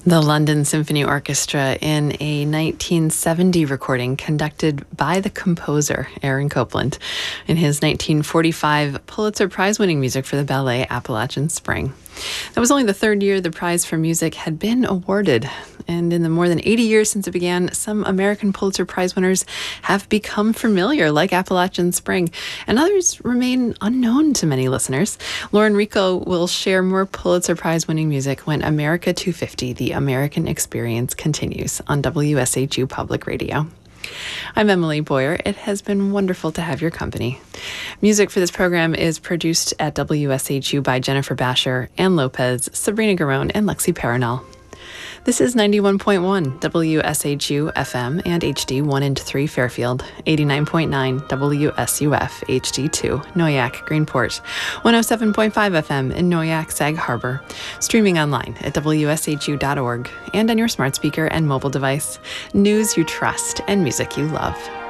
The London Symphony Orchestra in a 1970 recording conducted by the composer Aaron Copland in his 1945 Pulitzer Prize-winning music for the ballet Appalachian Spring. That was only the third year the prize for music had been awarded, and in the more than 80 years since it began, some American Pulitzer Prize winners have become familiar, like Appalachian Spring, and others remain unknown to many listeners. Lauren Rico will share more Pulitzer Prize-winning music when America 250, The American Experience, continues on WSHU Public Radio. I'm Emily Boyer. It has been wonderful to have your company. Music for this program is produced at WSHU by Jennifer Basher, Ann Lopez, Sabrina Garone, and Lexi Paranal. This is 91.1 WSHU FM and HD 1 and 3 Fairfield, 89.9 WSUF HD2 Noyak Greenport, 107.5 FM in Noyak Sag Harbor, streaming online at WSHU.org and on your smart speaker and mobile device. News you trust and music you love.